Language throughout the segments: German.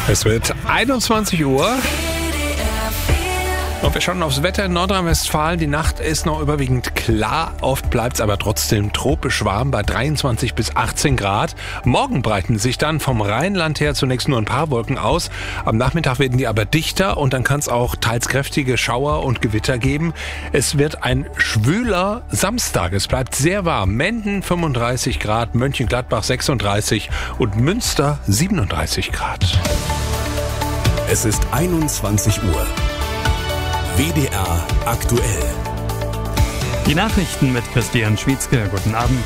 Es wird 21 Uhr. Und wir schauen aufs Wetter in Nordrhein-Westfalen. Die Nacht ist noch überwiegend klar. Oft bleibt es aber trotzdem tropisch warm bei 23 bis 18 Grad. Morgen breiten sich dann vom Rheinland her zunächst nur ein paar Wolken aus. Am Nachmittag werden die aber dichter und dann kann es auch teils kräftige Schauer und Gewitter geben. Es wird ein schwüler Samstag. Es bleibt sehr warm. Menden 35 Grad, Mönchengladbach 36 und Münster 37 Grad. Es ist 21 Uhr. WDR aktuell. Die Nachrichten mit Christian Schwietzke. Guten Abend.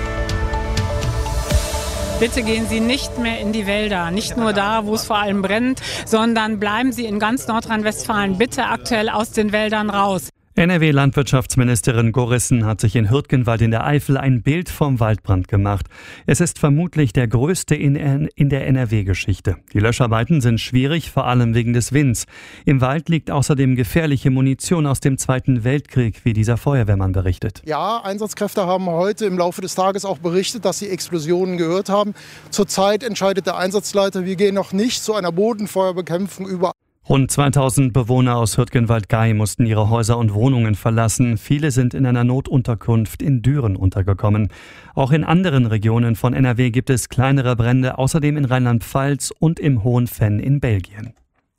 Bitte gehen Sie nicht mehr in die Wälder, nicht nur da, wo es vor allem brennt, sondern bleiben Sie in ganz Nordrhein-Westfalen bitte aktuell aus den Wäldern raus. NRW-Landwirtschaftsministerin Gorissen hat sich in Hürtgenwald in der Eifel ein Bild vom Waldbrand gemacht. Es ist vermutlich der größte in der NRW-Geschichte. Die Löscharbeiten sind schwierig, vor allem wegen des Winds. Im Wald liegt außerdem gefährliche Munition aus dem Zweiten Weltkrieg, wie dieser Feuerwehrmann berichtet. Ja, Einsatzkräfte haben heute im Laufe des Tages auch berichtet, dass sie Explosionen gehört haben. Zurzeit entscheidet der Einsatzleiter, wir gehen noch nicht zu einer Bodenfeuerbekämpfung über. Rund 2000 Bewohner aus Hürtgenwald-Gay mussten ihre Häuser und Wohnungen verlassen. Viele sind in einer Notunterkunft in Düren untergekommen. Auch in anderen Regionen von NRW gibt es kleinere Brände, außerdem in Rheinland-Pfalz und im Hohenfenn in Belgien.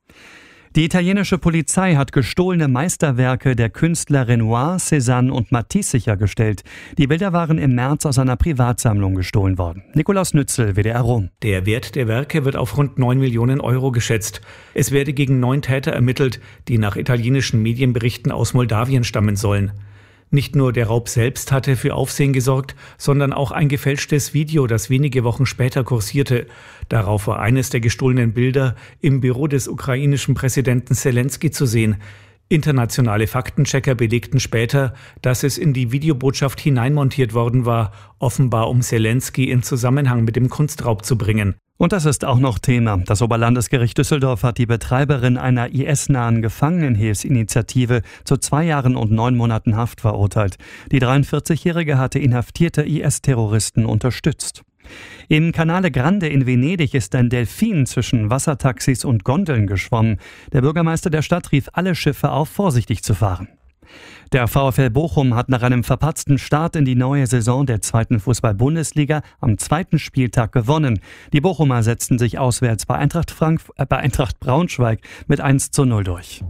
Die italienische Polizei hat gestohlene Meisterwerke der Künstler Renoir, Cézanne und Matisse sichergestellt. Die Bilder waren im März aus einer Privatsammlung gestohlen worden. Nikolaus Nützel, WDR Rom. Der Wert der Werke wird auf rund 9 Millionen Euro geschätzt. Es werde gegen 9 Täter ermittelt, die nach italienischen Medienberichten aus Moldawien stammen sollen. Nicht nur der Raub selbst hatte für Aufsehen gesorgt, sondern auch ein gefälschtes Video, das wenige Wochen später kursierte. Darauf war eines der gestohlenen Bilder im Büro des ukrainischen Präsidenten Selenskyj zu sehen. Internationale Faktenchecker belegten später, dass es in die Videobotschaft hineinmontiert worden war, offenbar um Selenskyj in Zusammenhang mit dem Kunstraub zu bringen. Und das ist auch noch Thema. Das Oberlandesgericht Düsseldorf hat die Betreiberin einer IS-nahen Gefangenenhilfsinitiative zu 2 Jahren und 9 Monaten Haft verurteilt. Die 43-Jährige hatte inhaftierte IS-Terroristen unterstützt. Im Canale Grande in Venedig ist ein Delfin zwischen Wassertaxis und Gondeln geschwommen. Der Bürgermeister der Stadt rief alle Schiffe auf, vorsichtig zu fahren. Der VfL Bochum hat nach einem verpatzten Start in die neue Saison der 2. Fußball-Bundesliga am 2. Spieltag gewonnen. Die Bochumer setzten sich auswärts bei Eintracht Braunschweig mit 1:0 durch.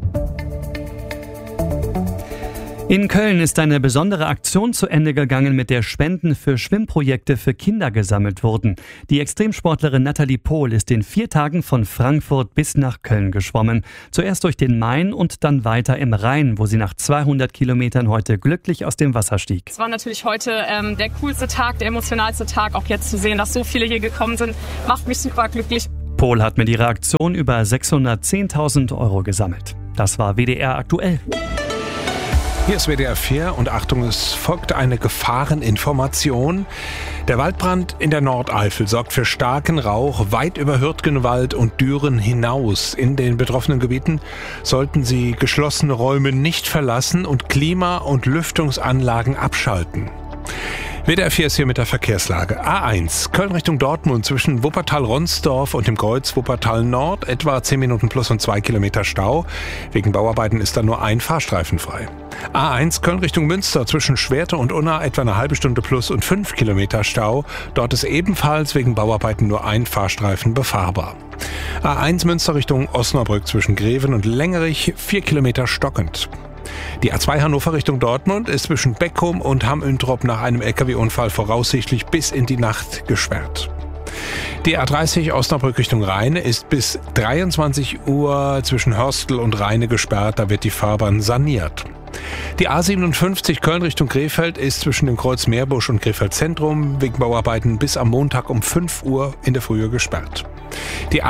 In Köln ist eine besondere Aktion zu Ende gegangen, mit der Spenden für Schwimmprojekte für Kinder gesammelt wurden. Die Extremsportlerin Nathalie Pohl ist in 4 Tagen von Frankfurt bis nach Köln geschwommen. Zuerst durch den Main und dann weiter im Rhein, wo sie nach 200 Kilometern heute glücklich aus dem Wasser stieg. Es war natürlich heute der coolste Tag, der emotionalste Tag. Auch jetzt zu sehen, dass so viele hier gekommen sind, macht mich super glücklich. Pohl hat mit ihrer Aktion über 610.000 Euro gesammelt. Das war WDR aktuell. Hier ist WDR 4 und Achtung, es folgt eine Gefahreninformation. Der Waldbrand in der Nordeifel sorgt für starken Rauch weit über Hürtgenwald und Düren hinaus. In den betroffenen Gebieten sollten Sie geschlossene Räume nicht verlassen und Klima- und Lüftungsanlagen abschalten. WDR 4 ist hier mit der Verkehrslage. A1, Köln Richtung Dortmund zwischen Wuppertal-Ronsdorf und dem Kreuz Wuppertal Nord. Etwa 10 Minuten plus und 2 Kilometer Stau. Wegen Bauarbeiten ist da nur ein Fahrstreifen frei. A1, Köln Richtung Münster zwischen Schwerte und Unna etwa eine halbe Stunde plus und 5 Kilometer Stau. Dort ist ebenfalls wegen Bauarbeiten nur ein Fahrstreifen befahrbar. A1 Münster Richtung Osnabrück zwischen Greven und Lengerich 4 Kilometer stockend. Die A2 Hannover Richtung Dortmund ist zwischen Beckum und Hamm-Üntrop nach einem LKW-Unfall voraussichtlich bis in die Nacht gesperrt. Die A30 Osnabrück Richtung Rheine ist bis 23 Uhr zwischen Hörstel und Rheine gesperrt, da wird die Fahrbahn saniert. Die A57 Köln Richtung Krefeld ist zwischen dem Kreuz Meerbusch und Krefeld Zentrum wegen Bauarbeiten bis am Montag um 5 Uhr in der Frühe gesperrt. Die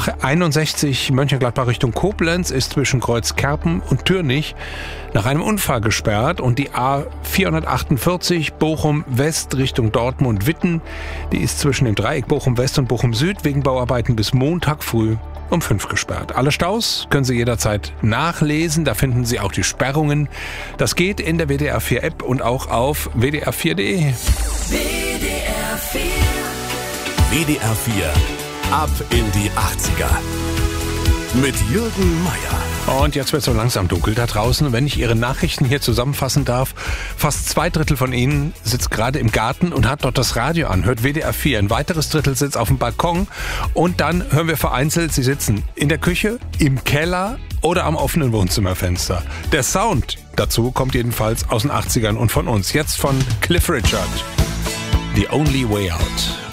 A61 Mönchengladbach Richtung Koblenz ist zwischen Kreuz Kerpen und Türnich nach einem Unfall gesperrt und die A448 Bochum West Richtung Dortmund-Witten, die ist zwischen dem Dreieck Bochum West und Bochum Süd wegen Bauarbeiten bis Montag früh um 5 gesperrt. Alle Staus können Sie jederzeit nachlesen, da finden Sie auch die Sperrungen. Das geht in der WDR 4 App und auch auf wdr4.de. WDR 4 Ab in die 80er. Mit Jürgen Meier. Und jetzt wird es so langsam dunkel da draußen. Wenn ich Ihre Nachrichten hier zusammenfassen darf, fast 2/3 von Ihnen sitzt gerade im Garten und hat dort das Radio an, hört WDR 4. Ein weiteres Drittel sitzt auf dem Balkon und dann hören wir vereinzelt, Sie sitzen in der Küche, im Keller oder am offenen Wohnzimmerfenster. Der Sound dazu kommt jedenfalls aus den 80ern und von uns. Jetzt von Cliff Richard. The Only Way Out.